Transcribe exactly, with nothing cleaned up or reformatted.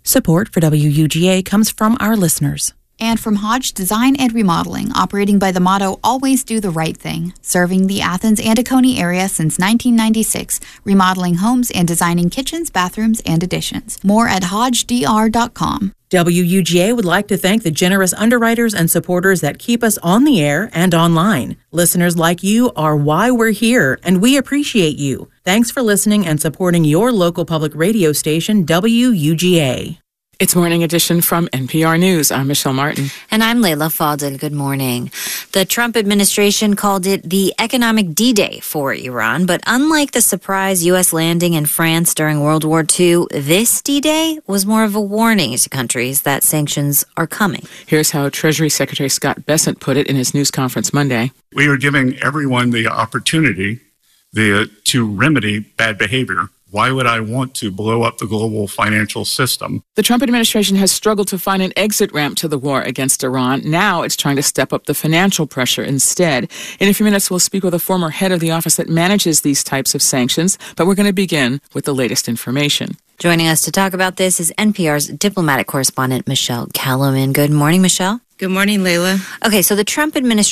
Support for W U G A comes from our listeners. And from Hodge Design and Remodeling, operating by the motto, always do the right thing. Serving the Athens and Oconee area since nineteen ninety-six, remodeling homes and designing kitchens, bathrooms, and additions. More at hodge d r dot com. W U G A would like to thank the generous underwriters and supporters that keep us on the air and online. Listeners like you are why we're here, and we appreciate you. Thanks for listening and supporting your local public radio station, W U G A. It's Morning Edition from N P R News. I'm Michelle Martin. And I'm Layla Fadel. Good morning. The Trump administration called it the economic D-Day for Iran, but unlike the surprise U S landing in France during World War Two, this D-Day was more of a warning to countries that sanctions are coming. Here's how Treasury Secretary Scott Bessent put it in his news conference Monday. We are giving everyone the opportunity the, to remedy bad behavior. Why would I want to blow up the global financial system? The Trump administration has struggled to find an exit ramp to the war against Iran. Now it's trying to step up the financial pressure instead. In a few minutes, we'll speak with a former head of the office that manages these types of sanctions, but we're going to begin with the latest information. Joining us to talk about this is N P R's diplomatic correspondent, Michelle Callowman. Good morning, Michelle. Good morning, Layla. Okay, so the Trump administration